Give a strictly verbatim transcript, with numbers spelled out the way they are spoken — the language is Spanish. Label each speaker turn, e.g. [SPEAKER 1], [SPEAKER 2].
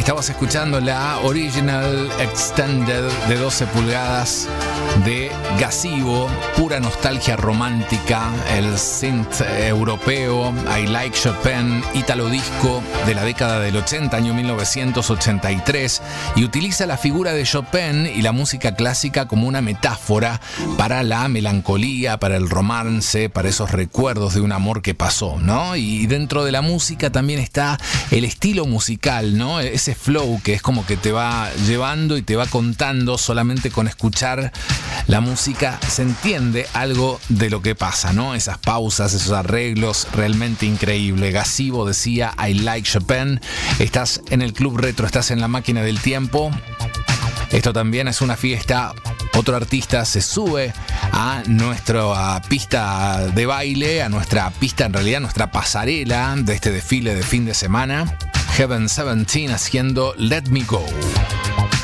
[SPEAKER 1] Estabas escuchando la Original Extended de doce pulgadas de Gazebo, pura nostalgia romántica, el synth europeo, I Like Chopin, ítalo disco de la década del ochenta, año mil novecientos ochenta y tres, y utiliza la figura de Chopin y la música clásica como una metáfora para la melancolía, para el romance, para esos recuerdos de un amor que pasó, ¿no? Y dentro de la música también está el estilo musical, ¿no? Ese flow que es como que te va llevando y te va contando. Solamente con escuchar la música se entiende algo de lo que pasa, ¿no? Esas pausas, esos arreglos, realmente increíble. Gazebo decía I Like Chopin. Estás en el Club Retro, estás en la máquina del tiempo. Esto también es una fiesta. Otro artista se sube a nuestra pista de baile, a nuestra pista, en realidad, nuestra pasarela de este desfile de fin de semana. Heaven diecisiete haciendo Let Me Go.